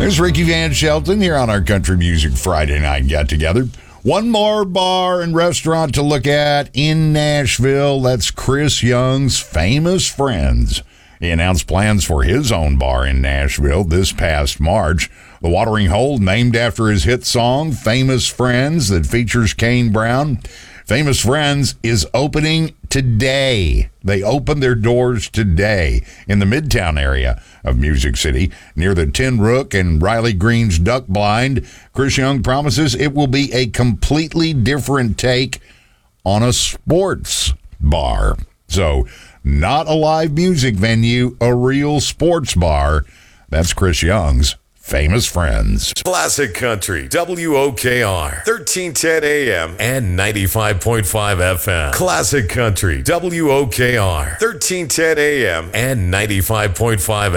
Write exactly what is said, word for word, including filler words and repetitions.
There's Ricky Van Shelton here on our Country Music Friday Night Get Together. One more bar and restaurant to look at in Nashville. That's Chris Young's Famous Friends. He announced plans for his own bar in Nashville this past March. The Watering Hole, named after his hit song, Famous Friends, that features Kane Brown. Famous Friends is opening today. They opened their doors today in the Midtown area of Music City, near the Tin Rook and Riley Green's Duck Blind. Chris Young promises it will be a completely different take on a sports bar. So, not a live music venue, a real sports bar. That's Chris Young's Famous Friends. Classic Country, W O K R, thirteen ten A M and ninety-five point five F M. Classic Country, W O K R, thirteen ten A M and ninety-five point five